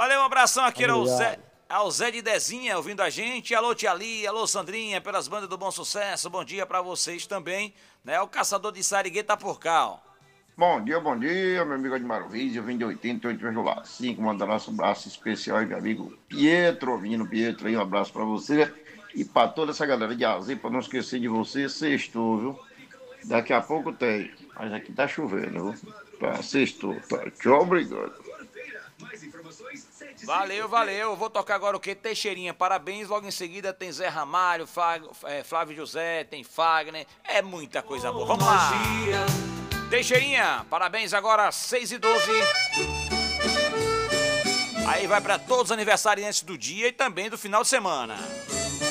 Valeu, um abração aqui Obrigado. ao Zé de Dezinha ouvindo a gente. Alô, Tia Lia, alô, Sandrinha, pelas bandas do Bom Sucesso. Bom dia pra vocês também, né? O Caçador de Sariguê tá por cá, ó. Bom dia, meu amigo Admaro Riz, eu vim de 88,5, mandar nosso abraço especial aí, meu amigo Pietro, vindo Pietro aí, um abraço pra você e pra toda essa galera de Azul, pra não esquecer de você, sextou, viu? Daqui a pouco tem, mas aqui tá chovendo, viu? Tá, sextou, tá, tchau, obrigado. Valeu, valeu. Vou tocar agora o quê? Teixeirinha, parabéns. Logo em seguida tem Zé Ramalho, Flávio José, tem Fagner. É muita coisa boa. Vamos lá. Teixeirinha, parabéns agora, 6h12. Aí vai pra todos os aniversariantes do dia e também do final de semana.